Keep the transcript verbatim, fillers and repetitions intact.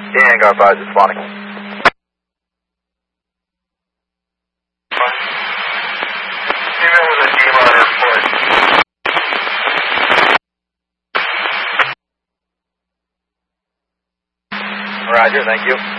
Yeah, Hangar five is responding. Email with a team on airport. Roger, thank you.